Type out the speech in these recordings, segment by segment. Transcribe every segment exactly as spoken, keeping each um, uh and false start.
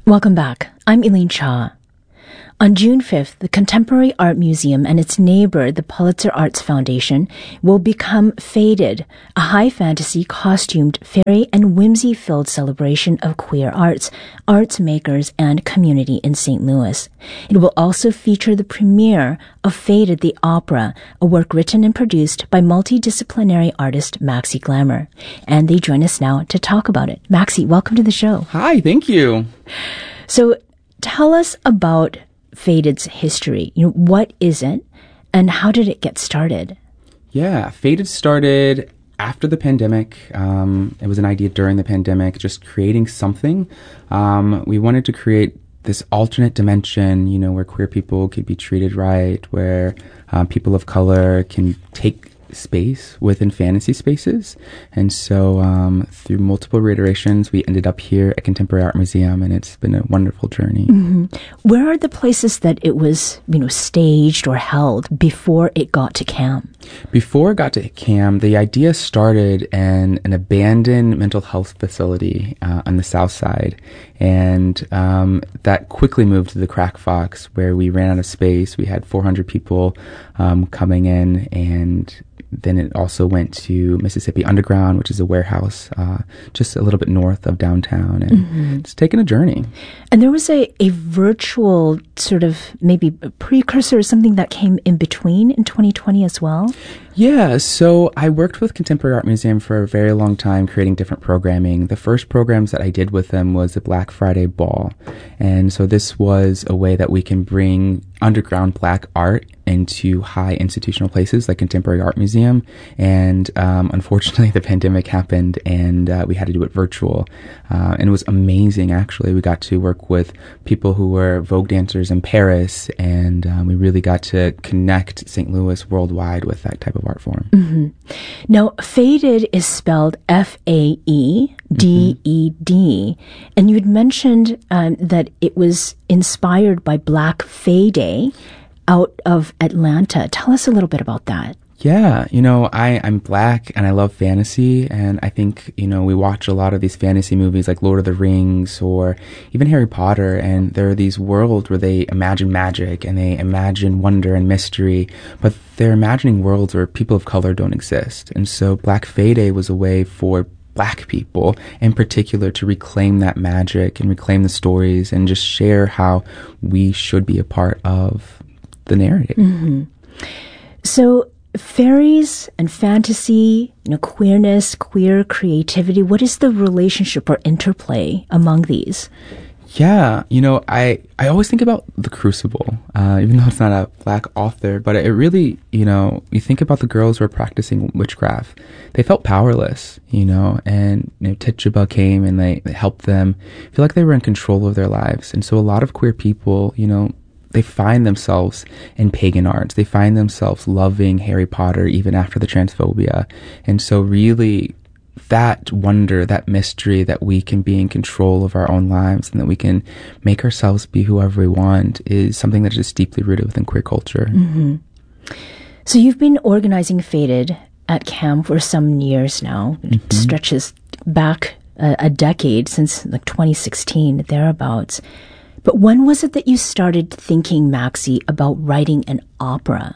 Welcome back. I'm Elaine Cha. On June fifth, the Contemporary Art Museum and its neighbor, the Pulitzer Arts Foundation, will become Faded, a high fantasy, costumed, fairy, and whimsy-filled celebration of queer arts, arts makers, and community in Saint Louis. It will also feature the premiere of Faded the Opera, a work written and produced by multidisciplinary artist Maxi Glamour. And they join us now to talk about it. Maxi, welcome to the show. Hi, thank you. So tell us about Faded's history. You know, what is it, and how did it get started? Yeah, Faded started after the pandemic. Um, it was an idea during the pandemic, just creating something. Um, we wanted to create this alternate dimension, you know, where queer people could be treated right, where um, people of color can take space within fantasy spaces. And so um, through multiple reiterations, we ended up here at Contemporary Art Museum, and it's been a wonderful journey. Mm-hmm. Where are the places that it was, you know, staged or held before it got to C A M? Before it got to C A M, the idea started in an abandoned mental health facility uh, on the south side. And um, that quickly moved to the Crack Fox, where we ran out of space. We had four hundred people um, coming in, and then it also went to Mississippi Underground, which is a warehouse uh, just a little bit north of downtown. And mm-hmm. It's taken a journey. And there was a, a virtual sort of maybe a precursor or something that came in between in twenty twenty as well? Yeah, so I worked with Contemporary Art Museum for a very long time creating different programming. The first programs that I did with them was the Black Friday Ball. And so this was a way that we can bring underground Black art into high institutional places like Contemporary Art Museum. And um, unfortunately, the pandemic happened, and uh, we had to do it virtual. Uh, and it was amazing, actually. We got to work with people who were Vogue dancers in Paris, and um, we really got to connect Saint Louis worldwide with that type of art form. Mm-hmm. Now, Faded is spelled F A E D E D, mm-hmm. and you'd mentioned um, that it was inspired by Black Fae Day out of Atlanta. Tell us a little bit about that. Yeah, you know, I, I'm Black and I love fantasy, and I think, you know, we watch a lot of these fantasy movies like Lord of the Rings or even Harry Potter, and there are these worlds where they imagine magic and they imagine wonder and mystery, but they're imagining worlds where people of color don't exist. And so Black Fae Day was a way for Black people in particular to reclaim that magic and reclaim the stories and just share how we should be a part of the narrative. Mm-hmm. So fairies and fantasy, you know, queerness, queer creativity, what is the relationship or interplay among these? Yeah, you know, I, I always think about The Crucible, uh, even though it's not a Black author, but it really, you know, you think about the girls who are practicing witchcraft. They felt powerless, you know, and you know, Tituba came and they, they helped them feel like they were in control of their lives. And so a lot of queer people, you know, they find themselves in pagan arts. They find themselves loving Harry Potter even after the transphobia. And so really that wonder, that mystery that we can be in control of our own lives and that we can make ourselves be whoever we want is something that is deeply rooted within queer culture. Mm-hmm. So you've been organizing Faded at C A M for some years now. It mm-hmm. stretches back a, a decade, since like twenty sixteen, thereabouts. But when was it that you started thinking, Maxi, about writing an opera?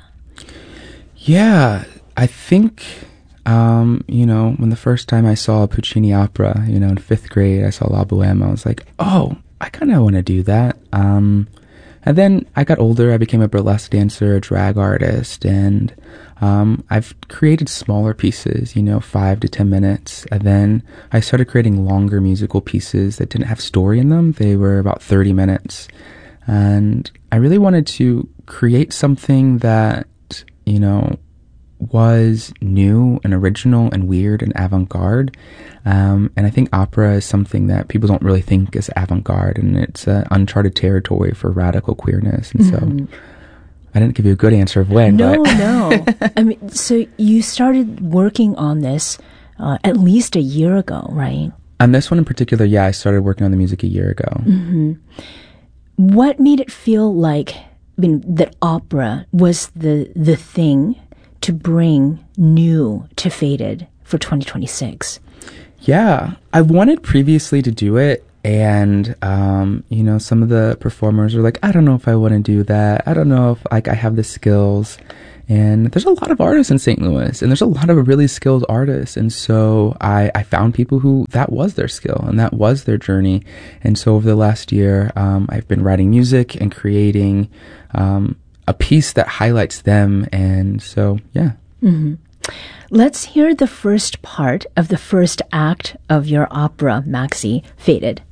Yeah, I think, um, you know, when the first time I saw a Puccini opera, you know, in fifth grade, I saw La Boheme, I was like, oh, I kind of want to do that. Um, and then I got older, I became a burlesque dancer, a drag artist, and um, I've created smaller pieces, you know, five to ten minutes. And then I started creating longer musical pieces that didn't have story in them. They were about thirty minutes. And I really wanted to create something that, you know, was new and original and weird and avant-garde. Um, and I think opera is something that people don't really think is avant-garde, and it's uh, uncharted territory for radical queerness. And mm-hmm. so I didn't give you a good answer of when. No, but no. I mean, so you started working on this uh, at least a year ago, right? On this one in particular, yeah, I started working on the music a year ago. Mm-hmm. What made it feel like, I mean, that opera was the the thing to bring new to Faded for twenty twenty-six? Yeah, I wanted previously to do it And, um, you know, some of the performers are like, I don't know if I want to do that. I don't know if like I have the skills. And there's a lot of artists in Saint Louis, and there's a lot of really skilled artists. And so I, I found people who that was their skill and that was their journey. And so over the last year, um, I've been writing music and creating um, a piece that highlights them. And so, yeah. Mm-hmm. Let's hear the first part of the first act of your opera, Maxie, Faded.